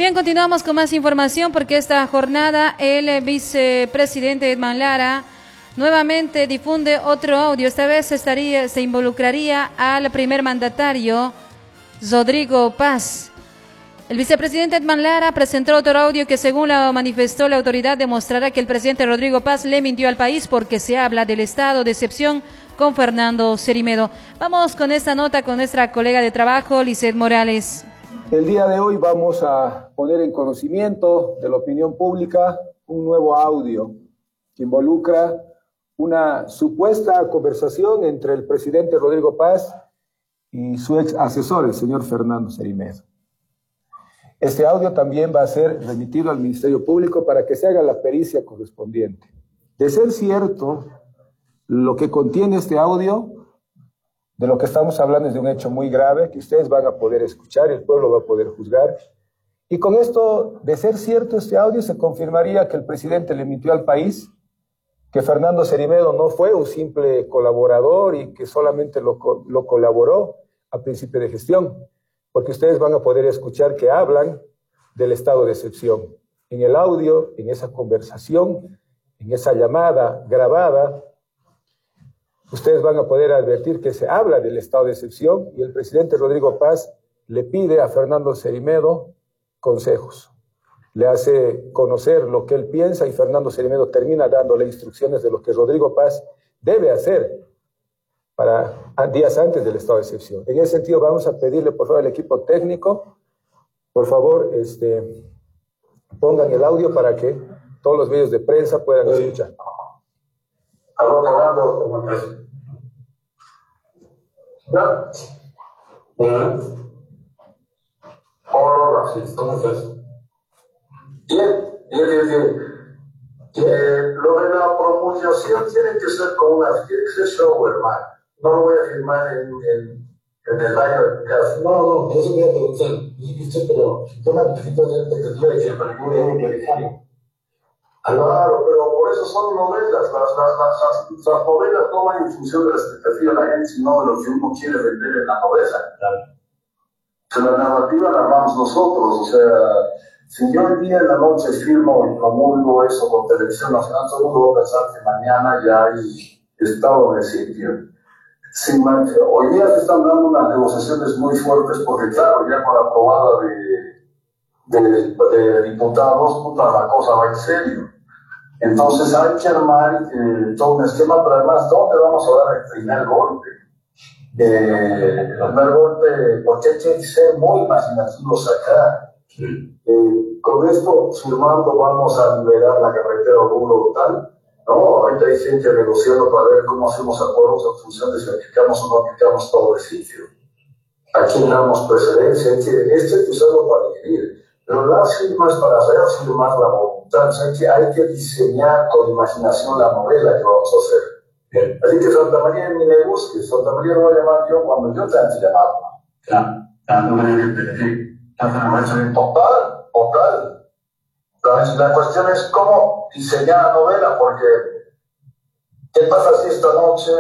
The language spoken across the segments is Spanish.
Bien, continuamos con más información porque esta jornada el vicepresidente Edman Lara nuevamente difunde otro audio. Esta vez se involucraría al primer mandatario, Rodrigo Paz. El vicepresidente Edman Lara presentó otro audio que, según lo manifestó la autoridad, demostrará que el presidente Rodrigo Paz le mintió al país porque se habla del estado de excepción con Fernando Cerimedo. Vamos con esta nota con nuestra colega de trabajo, Lizeth Morales. El día de hoy vamos a poner en conocimiento de la opinión pública un nuevo audio que involucra una supuesta conversación entre el presidente Rodrigo Paz y su ex asesor, el señor Fernando Cerimedo. Este audio también va a ser remitido al Ministerio Público para que se haga la pericia correspondiente. De ser cierto lo que contiene este audio, de lo que estamos hablando es de un hecho muy grave que ustedes van a poder escuchar y el pueblo va a poder juzgar. Y con esto, de ser cierto este audio, se confirmaría que el presidente le mintió al país, que Fernando Cerimedo no fue un simple colaborador y que solamente lo colaboró a principio de gestión, porque ustedes van a poder escuchar que hablan del estado de excepción. En el audio, en esa conversación, en esa llamada grabada, ustedes van a poder advertir que se habla del estado de excepción y el presidente Rodrigo Paz le pide a Fernando Cerimedo consejos. Le hace conocer lo que él piensa y Fernando Cerimedo termina dándole instrucciones de lo que Rodrigo Paz debe hacer para días antes del estado de excepción. En ese sentido vamos a pedirle por favor al equipo técnico, por favor pongan el audio para que todos los medios de prensa puedan escuchar. ¿Ya? Hola, sí, ¿cómo estás? Bien. Lo de la promulgación tiene que ser tiene que ser show, hermano. No lo voy a firmar en el baño de mi casa. No, eso voy a preguntar. Pero toma el poquito de tecnología y siempre muy claro, pero por eso son novelas. Las novelas no van en función de la expectativa de la gente, sino de lo que uno quiere vender en la novela. Claro. O sea, la narrativa la armamos nosotros. O sea, si yo el día en la noche firmo y promulgo eso con Televisión Nacional, todo el mundo va a pensar que mañana ya hay estado de sitio. Hoy día se están dando unas negociaciones muy fuertes porque, claro, ya con la aprobada de diputados, la cosa va en serio. Entonces hay que armar todo un esquema, pero además, ¿dónde vamos a dar el primer golpe? El primer golpe, porque hay que ser muy imaginativos acá. Con esto, firmando, vamos a liberar la carretera Oruro-Tal. No, ahorita hay gente negociando para ver cómo hacemos acuerdos en función de si aplicamos o no aplicamos todo el sitio. ¿A quién damos preferencia? Hay que usarlo para dividir. Pero las firmas para reafirmar la voluntad, o sea, hay que diseñar con imaginación la novela que vamos a hacer. Bien. Así que Santa María ni me busques, Santa María lo voy a llamar yo cuando yo te haya llamado. Claro, total. La cuestión es cómo diseñar la novela, porque ¿qué pasa si esta noche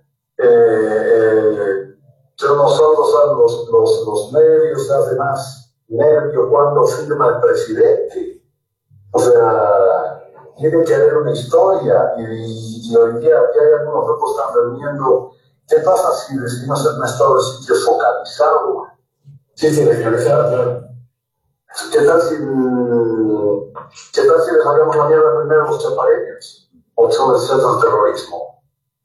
nosotros los medios se hace más nervio cuando firma el presidente? O sea, tiene que haber una historia y hoy día que hay algunos grupos que están reuniendo. ¿Qué pasa si decidimos hacer un estado de sitio focalizado? Sí, regionalizado, claro. ¿Qué tal si les hablamos la mierda primero a los chapareños? O son el centro del terrorismo.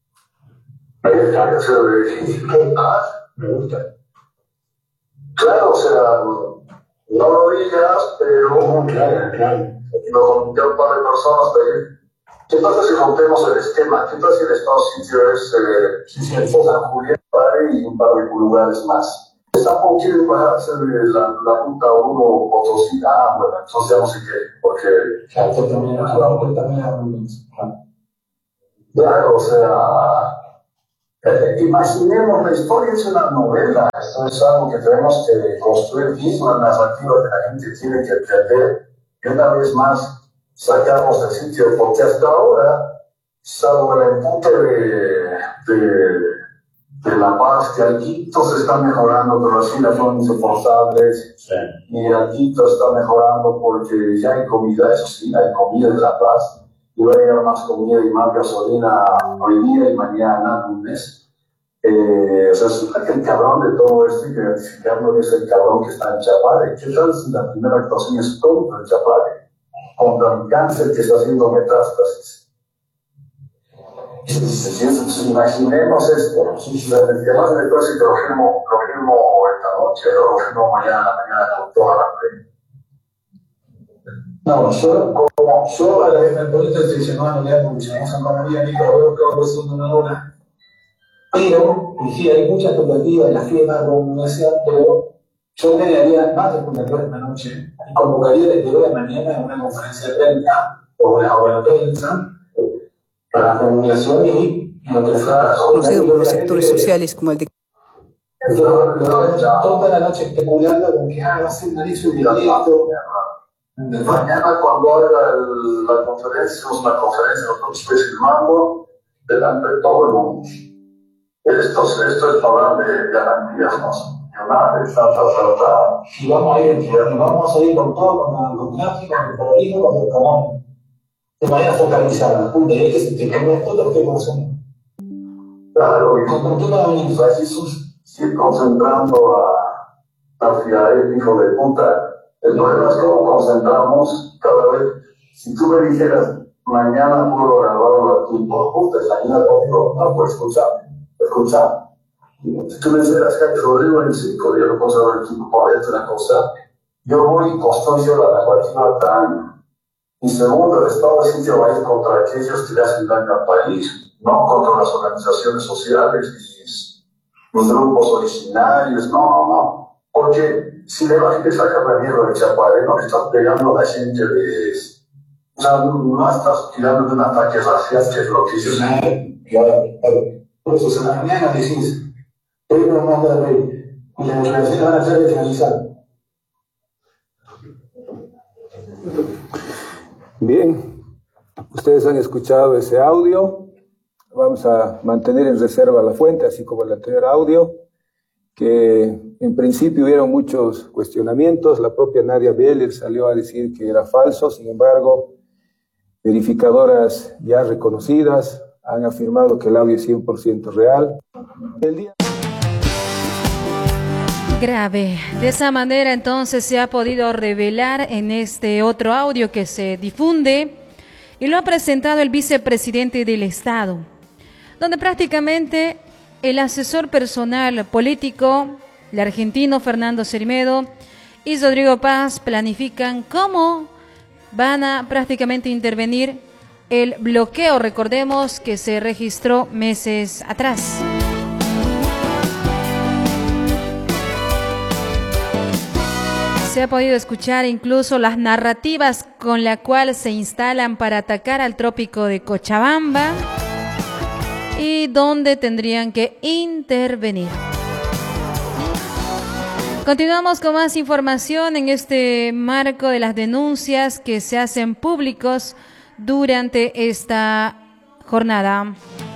Me gusta. Claro, o sea, no lo digas, pero claro. Lo conté a un par de personas pedir. ¿Qué pasa si rompemos el esquema? ¿Qué tal si el estado sitio es San Julián y un par de lugares más? Tampoco quieren bajarse de la ruta 1 Potosí. Bueno, entonces ya no sé qué, porque... Claro, o sea... imaginemos, la historia es una novela. Esto es algo que tenemos que construir bien, una narrativa que la gente tiene que entender. Y una vez más, sacarnos del sitio, porque hasta ahora, salvo el empuje de de La Paz, que Quito se está mejorando, pero las filas son insoportables. Sí. Y Quito está mejorando porque ya hay comida, eso sí, hay comida en La Paz. Y va a llegar más comida y más gasolina hoy día y mañana, lunes. O sea, resulta que el cabrón de todo esto hay que identificarlo, es el cabrón que está en Chapare. ¿Qué tal si la primera actuación es contra el Chapare? Contra el cáncer que está haciendo metástasis. Imaginemos esto. Además me parece que lo firmo esta noche, lo firmo mañana con toda la fe. No, yo a la vez me pongo estoy llamando ya porque llamamos a María y veo que vamos haciendo una hora. Pero, y sí, hay mucha expectativa en la firma de la universidad, pero yo me daría más de expectativas esta noche y convocaría desde hoy a mañana en una conferencia de prensa o una prensa para la comunicación y lo que sea. Conocido por los sectores sociales como el de... Toda la noche especulando con que va a ser un anuncio directo. Mañana cuando haga la conferencia, nosotros estés filmando delante de todo el mundo. Esto es hablar de garantías nacionales, y vamos a ir con todo, con gráficos, con terrorismo, con económico. De manera focalizada, un derecho que se te come todo que consume. Claro, y con toda la misma, ir concentrando a FIAE, hijo de puta. El problema es cómo concentramos cada vez. Si tú me dijeras, mañana puedo grabarlo aquí, por puta, mañana conmigo, no, pues escuchame. Si tú me dijeras que Rodrigo en 5 días no puedo saber el tipo, por esto una cosa, yo voy y construyo la narrativa tan. Y segundo, el Estado de sitio va a ir contra aquellos que le hacen daño al país, no contra las organizaciones sociales, los grupos originarios, no. Porque si le vas a sacar la mierda de Chapare, no le estás pegando a la gente de... O sea, no estás tirando de un ataque racial, que es lo que ellos... Por eso, en la mañana decís, hoy no manda de rey, y las relaciones van a ser de finalizar. Bien, ustedes han escuchado ese audio. Vamos a mantener en reserva la fuente, así como el anterior audio, que en principio hubieron muchos cuestionamientos. La propia Nadia Beller salió a decir que era falso. Sin embargo, verificadoras ya reconocidas han afirmado que el audio es 100% real. Grave. De esa manera entonces se ha podido revelar en este otro audio que se difunde y lo ha presentado el vicepresidente del Estado, donde prácticamente el asesor personal político, el argentino Fernando Cermedo y Rodrigo Paz planifican cómo van a prácticamente intervenir el bloqueo, recordemos que se registró meses atrás. Se ha podido escuchar incluso las narrativas con las cuales se instalan para atacar al trópico de Cochabamba y donde tendrían que intervenir. Continuamos con más información en este marco de las denuncias que se hacen públicos durante esta jornada.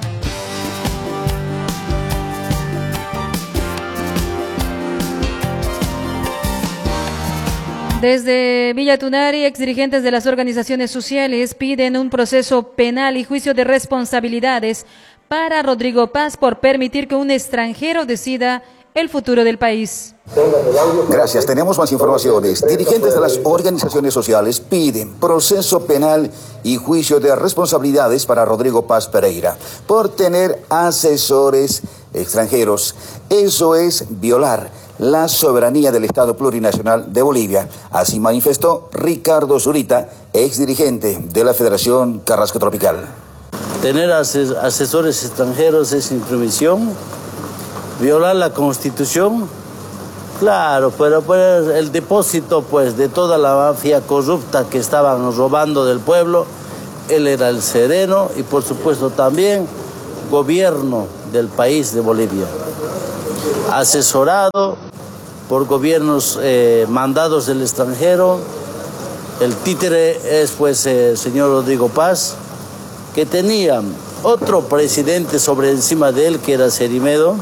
Desde Villa Tunari, exdirigentes de las organizaciones sociales piden un proceso penal y juicio de responsabilidades para Rodrigo Paz por permitir que un extranjero decida el futuro del país. Gracias, tenemos más informaciones. Dirigentes de las organizaciones sociales piden proceso penal y juicio de responsabilidades para Rodrigo Paz Pereira por tener asesores extranjeros. Eso es violar la soberanía del Estado plurinacional de Bolivia. Así manifestó Ricardo Zurita, exdirigente de la Federación Carrasco Tropical. Tener asesores extranjeros es intromisión, violar la Constitución, claro, pero pues el depósito pues de toda la mafia corrupta que estaban robando del pueblo, él era el sereno y por supuesto también gobierno del país de Bolivia, asesorado por gobiernos mandados del extranjero. El títere es pues el señor Rodrigo Paz, que tenía otro presidente sobre encima de él que era Cermedo,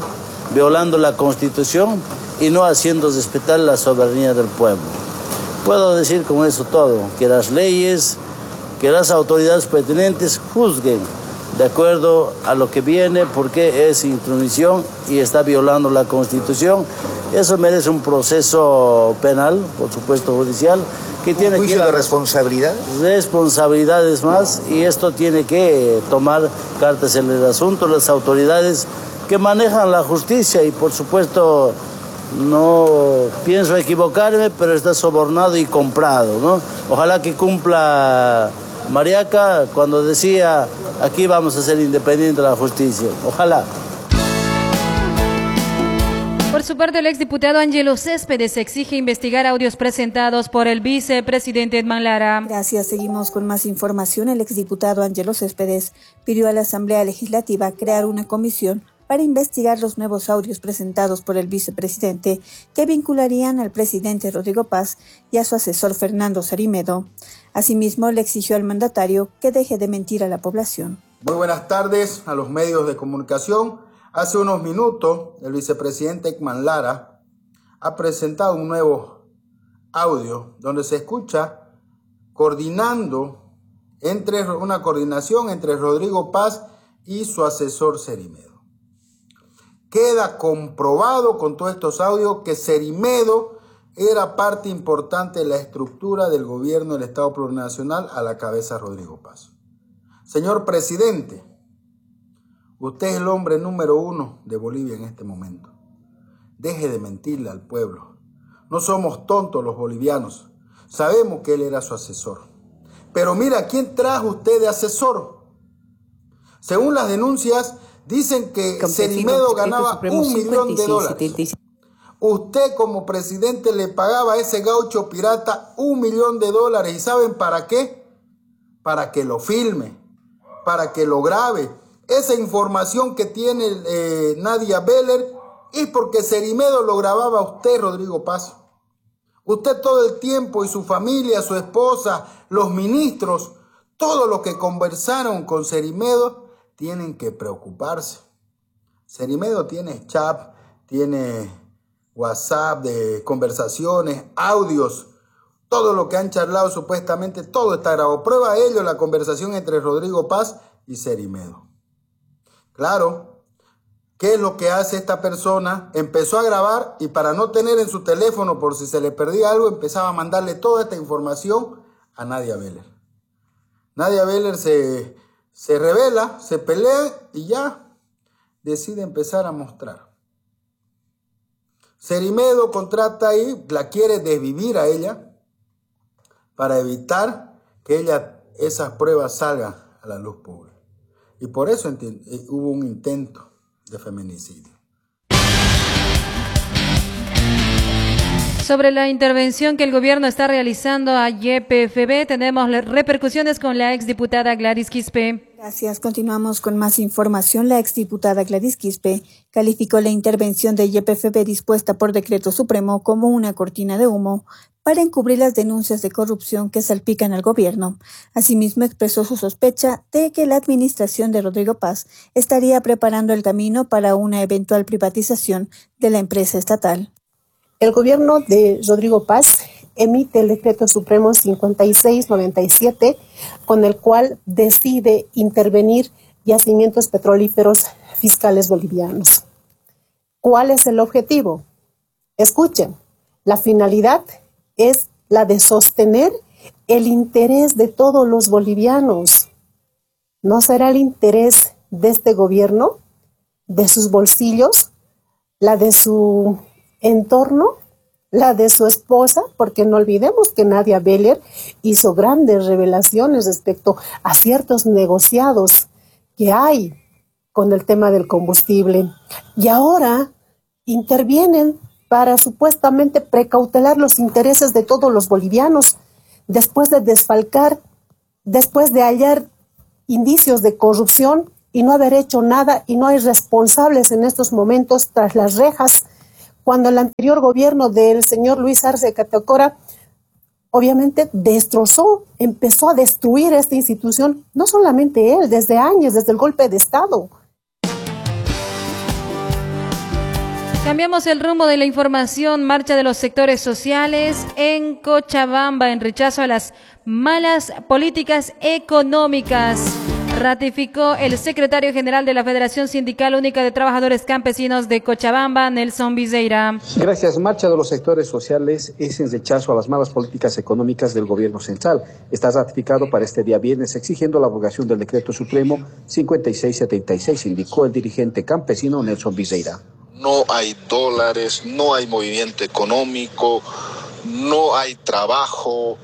violando la Constitución y no haciendo respetar la soberanía del pueblo. Puedo decir con eso todo, que las leyes, que las autoridades pertinentes juzguen de acuerdo a lo que viene, porque es intromisión y está violando la Constitución. Eso merece un proceso penal, por supuesto judicial, que tiene ¿Un juicio de responsabilidad? Responsabilidades más, y esto tiene que tomar cartas en el asunto las autoridades que manejan la justicia, y por supuesto no pienso equivocarme, pero está sobornado y comprado, ¿no? Ojalá que cumpla Mariaca cuando decía: aquí vamos a ser independientes de la justicia. Ojalá. Por su parte, el exdiputado Ángelo Céspedes exige investigar audios presentados por el vicepresidente Edman Lara. Gracias. Seguimos con más información. El exdiputado Ángelo Céspedes pidió a la Asamblea Legislativa crear una comisión para investigar los nuevos audios presentados por el vicepresidente que vincularían al presidente Rodrigo Paz y a su asesor Fernando Sarimedo. Asimismo, le exigió al mandatario que deje de mentir a la población. Muy buenas tardes a los medios de comunicación. Hace unos minutos, el vicepresidente Edman Lara ha presentado un nuevo audio donde se escucha una coordinación entre Rodrigo Paz y su asesor Sarimedo. Queda comprobado con todos estos audios que Sarimedo era parte importante de la estructura del gobierno del Estado Plurinacional a la cabeza de Rodrigo Paz. Señor presidente, usted es el hombre número 1 de Bolivia en este momento. Deje de mentirle al pueblo. No somos tontos los bolivianos. Sabemos que él era su asesor. Pero mira, ¿quién trajo usted de asesor? Según las denuncias, dicen que Sarimedo ganaba $1 millón. Usted como presidente le pagaba a ese gaucho pirata $1 millón. ¿Y saben para qué? Para que lo filme, para que lo grabe. Esa información que tiene Nadia Beller es porque Sarimedo lo grababa a usted, Rodrigo Paz. Usted todo el tiempo, y su familia, su esposa, los ministros, todos los que conversaron con Sarimedo tienen que preocuparse. Sarimedo tiene chat, tiene WhatsApp de conversaciones, audios, todo lo que han charlado supuestamente, todo está grabado. Prueba ello la conversación entre Rodrigo Paz y Sarimedo. Claro, ¿qué es lo que hace esta persona? Empezó a grabar y para no tener en su teléfono por si se le perdía algo, empezaba a mandarle toda esta información a Nadia Beller. Nadia Beller se revela, se pelea y ya decide empezar a mostrar. Sarimedo contrata ahí, la quiere desvivir a ella para evitar que esas pruebas salgan a la luz pública. Y por eso hubo un intento de feminicidio. Sobre la intervención que el gobierno está realizando a YPFB, tenemos repercusiones con la exdiputada Gladys Quispe. Gracias. Continuamos con más información. La exdiputada Gladys Quispe calificó la intervención de YPFB dispuesta por decreto supremo como una cortina de humo para encubrir las denuncias de corrupción que salpican al gobierno. Asimismo, expresó su sospecha de que la administración de Rodrigo Paz estaría preparando el camino para una eventual privatización de la empresa estatal. El gobierno de Rodrigo Paz emite el decreto supremo 5697, con el cual decide intervenir yacimientos petrolíferos fiscales bolivianos. ¿Cuál es el objetivo? Escuchen, la finalidad es la de sostener el interés de todos los bolivianos. ¿No será el interés de este gobierno, de sus bolsillos, la de su entorno, la de su esposa? Porque no olvidemos que Nadia Beller hizo grandes revelaciones respecto a ciertos negociados que hay con el tema del combustible. Y ahora intervienen para supuestamente precautelar los intereses de todos los bolivianos, después de desfalcar, después de hallar indicios de corrupción y no haber hecho nada, y no hay responsables en estos momentos tras las rejas, cuando el anterior gobierno del señor Luis Arce Catacora obviamente empezó a destruir esta institución, no solamente él, desde años, desde el golpe de Estado. Cambiamos el rumbo de la información. Marcha de los sectores sociales en Cochabamba en rechazo a las malas políticas económicas. Ratificó el secretario general de la Federación Sindical Única de Trabajadores Campesinos de Cochabamba, Nelson Viseira. Gracias. Marcha de los sectores sociales es en rechazo a las malas políticas económicas del gobierno central. Está ratificado para este día viernes, exigiendo la abrogación del decreto supremo 5676, indicó el dirigente campesino Nelson Viseira. No hay dólares, no hay movimiento económico, no hay trabajo.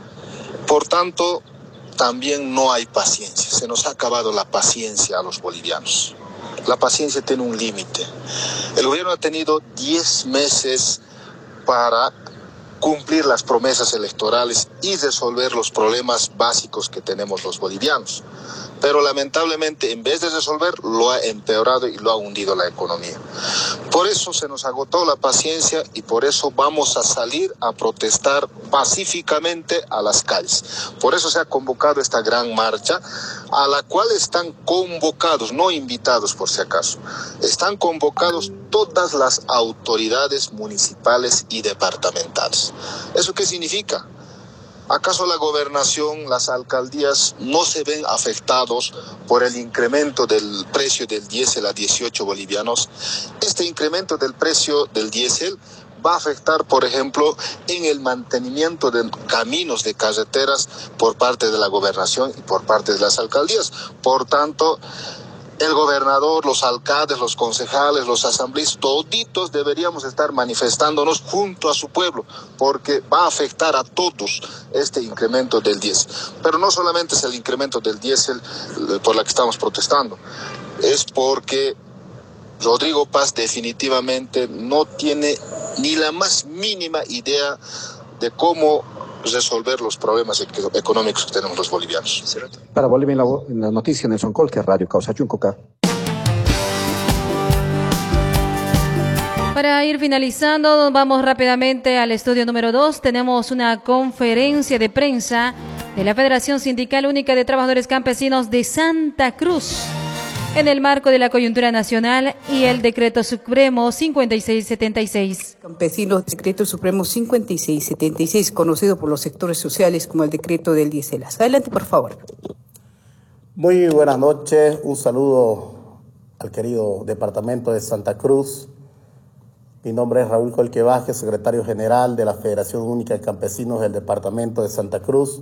Por tanto, también no hay paciencia. Se nos ha acabado la paciencia a los bolivianos. La paciencia tiene un límite. El gobierno ha tenido 10 meses para cumplir las promesas electorales y resolver los problemas básicos que tenemos los bolivianos. Pero lamentablemente, en vez de resolver, lo ha empeorado y lo ha hundido la economía. Por eso se nos agotó la paciencia y por eso vamos a salir a protestar pacíficamente a las calles. Por eso se ha convocado esta gran marcha, a la cual están convocados, no invitados por si acaso, están convocados todas las autoridades municipales y departamentales. ¿Eso qué significa? ¿Acaso la gobernación, las alcaldías no se ven afectados por el incremento del precio del diésel a 18 bolivianos? Este incremento del precio del diésel va a afectar, por ejemplo, en el mantenimiento de caminos, de carreteras por parte de la gobernación y por parte de las alcaldías. Por tanto, el gobernador, los alcaldes, los concejales, los asambleístas, toditos deberíamos estar manifestándonos junto a su pueblo, porque va a afectar a todos este incremento del diésel. Pero no solamente es el incremento del diésel por la que estamos protestando, es porque Rodrigo Paz definitivamente no tiene ni la más mínima idea de cómo resolver los problemas económicos que tenemos los bolivianos. Para Bolivia en la noticia, Nelson Colque, Radio Causa Chuncoca. Para ir finalizando, vamos rápidamente al estudio número 2. Tenemos una conferencia de prensa de la Federación Sindical Única de Trabajadores Campesinos de Santa Cruz, en el marco de la coyuntura nacional y el decreto supremo 5676. Campesinos, decreto supremo 5676, conocido por los sectores sociales como el decreto del diésel. Adelante, por favor. Muy buenas noches, un saludo al querido departamento de Santa Cruz. Mi nombre es Raúl Colque Vázquez, secretario general de la Federación Única de Campesinos del departamento de Santa Cruz.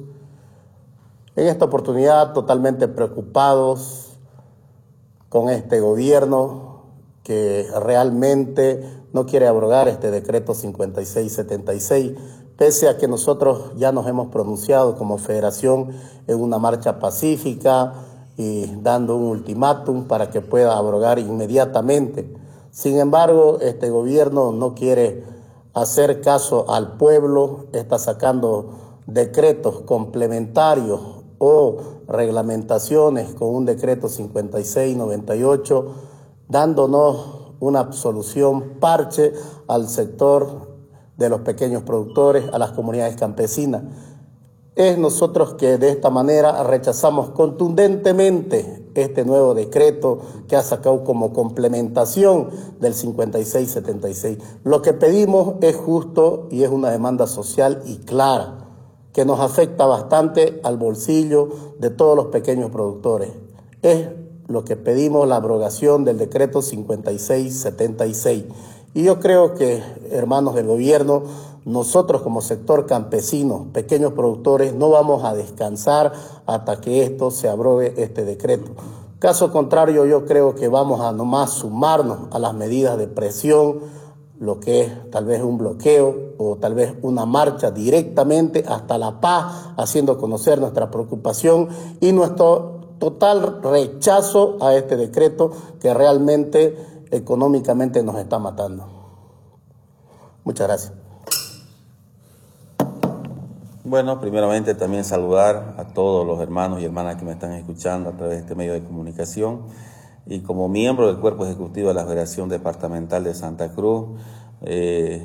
En esta oportunidad, totalmente preocupados con este gobierno que realmente no quiere abrogar este decreto 5676, pese a que nosotros ya nos hemos pronunciado como federación en una marcha pacífica y dando un ultimátum para que pueda abrogar inmediatamente. Sin embargo, este gobierno no quiere hacer caso al pueblo, está sacando decretos complementarios o reglamentaciones con un decreto 5698, dándonos una absolución parche al sector de los pequeños productores, a las comunidades campesinas. Es nosotros que de esta manera rechazamos contundentemente este nuevo decreto que ha sacado como complementación del 5676. Lo que pedimos es justo y es una demanda social y clara, que nos afecta bastante al bolsillo de todos los pequeños productores. Es lo que pedimos, la abrogación del decreto 5676. Y yo creo que, hermanos del gobierno, nosotros como sector campesino, pequeños productores, no vamos a descansar hasta que esto se abrogue este decreto. Caso contrario, yo creo que vamos a nomás sumarnos a las medidas de presión, lo que es tal vez un bloqueo o tal vez una marcha directamente hasta La Paz, haciendo conocer nuestra preocupación y nuestro total rechazo a este decreto que realmente económicamente nos está matando. Muchas gracias. Bueno, primeramente también saludar a todos los hermanos y hermanas que me están escuchando a través de este medio de comunicación. Y como miembro del Cuerpo Ejecutivo de la Federación Departamental de Santa Cruz,